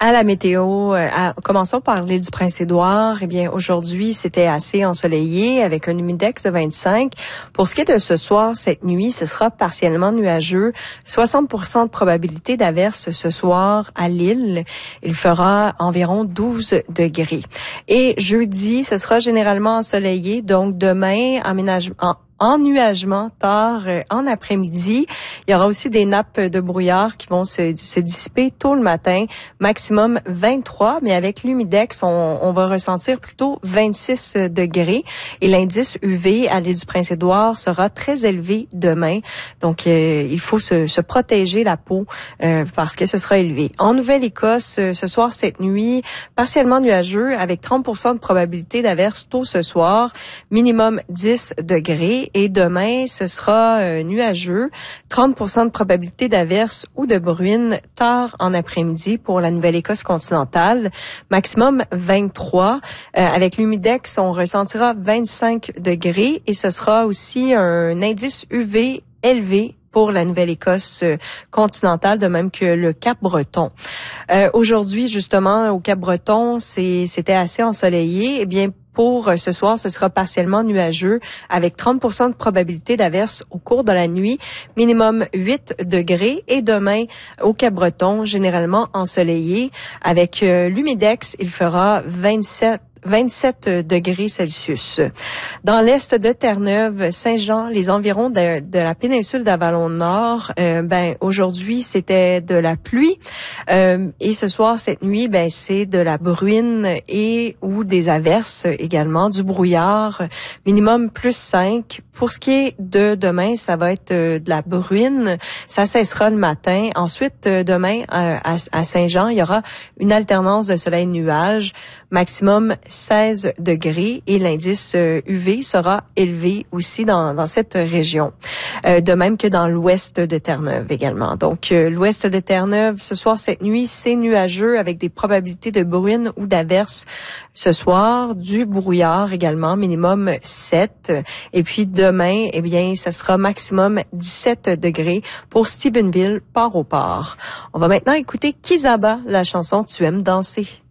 À la météo, commençons par l'île du Prince-Édouard. Eh bien, aujourd'hui, c'était assez ensoleillé avec un humidex de 25. Pour ce qui est de ce soir, cette nuit, ce sera partiellement nuageux. 60% de probabilité d'averse ce soir à l'île. Il fera environ 12 degrés. Et jeudi, ce sera généralement ensoleillé. Donc, demain, ennuagement tard en après-midi. Il y aura aussi des nappes de brouillard qui vont se dissiper tôt le matin, maximum 23, mais avec l'humidex, on va ressentir plutôt 26 degrés. Et l'indice UV à l'île du Prince-Édouard sera très élevé demain. Donc, il faut se protéger la peau parce que ce sera élevé. En Nouvelle-Écosse, ce soir, cette nuit, partiellement nuageux avec 30% de probabilité d'averse tôt ce soir, minimum 10 degrés. Et demain, ce sera nuageux, 30% de probabilité d'averse ou de bruine tard en après-midi pour la Nouvelle-Écosse continentale, maximum 23. Avec l'humidex, on ressentira 25 degrés et ce sera aussi un indice UV élevé pour la Nouvelle-Écosse continentale, de même que le Cap-Breton. Aujourd'hui, justement, au Cap-Breton, c'était assez ensoleillé. Eh bien, pour ce soir, ce sera partiellement nuageux avec 30% de probabilité d'averse au cours de la nuit, minimum 8 degrés. Et demain, au Cap-Breton, généralement ensoleillé. Avec l'humidex, il fera 27 degrés Celsius. Dans l'est de Terre-Neuve, Saint-Jean, les environs de la péninsule d'Avalon-Nord, aujourd'hui, c'était de la pluie. Et ce soir, cette nuit, c'est de la bruine et ou des averses également, du brouillard, minimum plus 5. Pour ce qui est de demain, ça va être de la bruine. Ça cessera le matin. Ensuite, demain, à Saint-Jean, il y aura une alternance de soleil-nuage, maximum 16 degrés et l'indice UV sera élevé aussi dans cette région. De même que dans l'ouest de Terre-Neuve également. Donc, l'ouest de Terre-Neuve, ce soir, cette nuit, c'est nuageux avec des probabilités de bruine ou d'averse ce soir. Du brouillard également, minimum 7. Et puis demain, eh bien, ça sera maximum 17 degrés pour Stephenville, Port-au-Port. On va maintenant écouter Kizaba, la chanson Tu aimes danser.